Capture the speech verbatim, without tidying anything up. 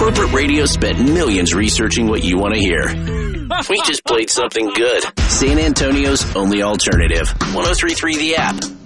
Corporate radio spent millions researching what you want to hear. We just played something good. San Antonio's only alternative. one oh three point three The App.